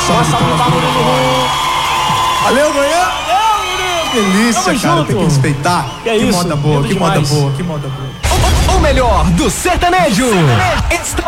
Sobe, Valeu, Goiânia! Delícia, Tamo cara, junto. tem que respeitar. Que é isso, moda boa, lindo que moda demais. boa, que moda boa. O melhor do sertanejo.